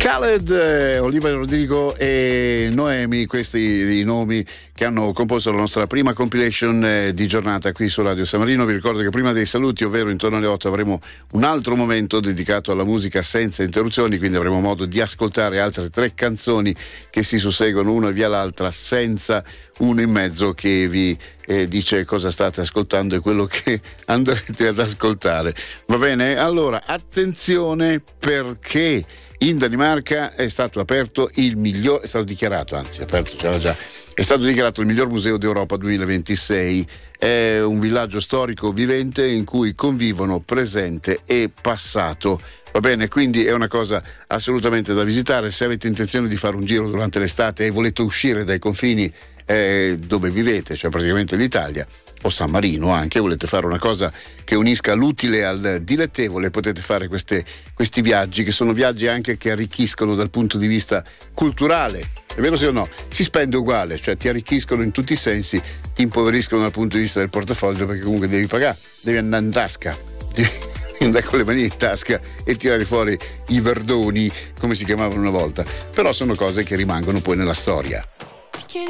Khaled, Olivia Rodrigo e Noemi, questi i nomi che hanno composto la nostra prima compilation di giornata qui su Radio San Marino. Vi ricordo che prima dei saluti, ovvero intorno alle 8, avremo un altro momento dedicato alla musica senza interruzioni, quindi avremo modo di ascoltare altre 3 canzoni che si susseguono una via l'altra senza uno in mezzo che vi dice cosa state ascoltando e quello che andrete ad ascoltare. Va bene? Allora, attenzione, perché in Danimarca è stato dichiarato il miglior museo d'Europa 2026. È un villaggio storico vivente in cui convivono presente e passato. Va bene, quindi è una cosa assolutamente da visitare. Se avete intenzione di fare un giro durante l'estate e volete uscire dai confini dove vivete, cioè praticamente l'Italia o San Marino anche, volete fare una cosa che unisca l'utile al dilettevole, potete fare questi viaggi, che sono viaggi anche che arricchiscono dal punto di vista culturale. È vero, sì o no? Si spende uguale, cioè ti arricchiscono in tutti i sensi, ti impoveriscono dal punto di vista del portafoglio, perché comunque devi pagare, devi andare in tasca, devi andare con le mani in tasca e tirare fuori i verdoni, come si chiamavano una volta. Però sono cose che rimangono poi nella storia.